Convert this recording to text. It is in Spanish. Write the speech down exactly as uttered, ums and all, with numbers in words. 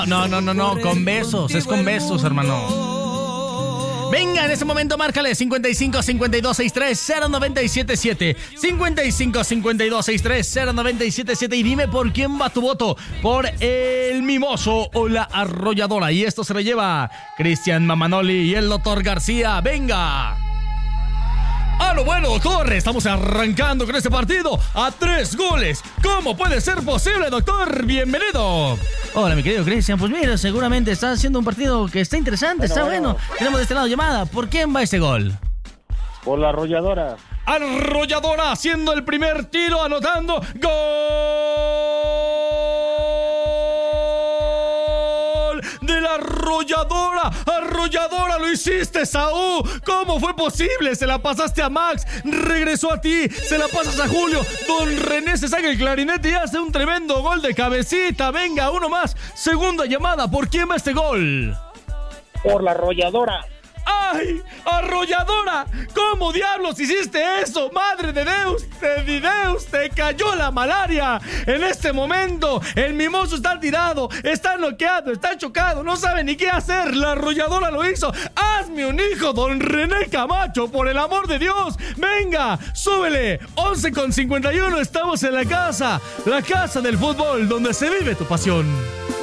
No, no, no, no, con besos, es con besos, hermano. Venga, en ese momento márcale cincuenta y cinco, cincuenta y dos, sesenta y tres, cero noventa y siete siete. cincuenta y cinco, cincuenta y dos, sesenta y tres, cero noventa y siete siete. Y dime por quién va tu voto, por el Mimoso o la Arrolladora. Y esto se lo lleva Cristian Mamanoli y el doctor García. Venga. Ah, no, bueno, doctor, estamos arrancando con este partido a tres goles. ¿Cómo puede ser posible, doctor? Bienvenido. Hola, mi querido Cristian. Pues mira, seguramente está haciendo un partido que está interesante, bueno, está bueno. bueno. Tenemos de este lado llamada. ¿Por quién va este gol? Por la Arrolladora. Arrolladora haciendo el primer tiro, anotando. ¡Gol! De la Arrolladora. Arrolladora, lo hiciste, Saúl. ¿Cómo fue posible? Se la pasaste a Max, regresó a ti, se la pasas a Julio. Don René se saca el clarinete y hace un tremendo gol de cabecita. Venga, uno más. Segunda llamada. ¿Por quién va este gol? Por la Arrolladora. ¡Ay! ¡Arrolladora! ¿Cómo diablos hiciste eso? ¡Madre de Deus! ¡Te di Deus! ¡Te cayó la malaria! En este momento, el Mimoso está tirado, está noqueado, está chocado, no sabe ni qué hacer. La Arrolladora lo hizo. ¡Hazme un hijo, don René Camacho, por el amor de Dios! ¡Venga! ¡Súbele! once con cincuenta y uno, estamos en la casa, la casa del fútbol, donde se vive tu pasión.